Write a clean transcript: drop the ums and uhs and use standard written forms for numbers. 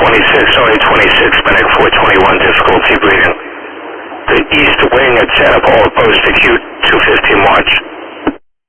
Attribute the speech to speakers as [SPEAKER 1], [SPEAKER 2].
[SPEAKER 1] 26, only 26, medic 421, difficulty breathing. The east wing at Santa Paula Post, acute 215 March.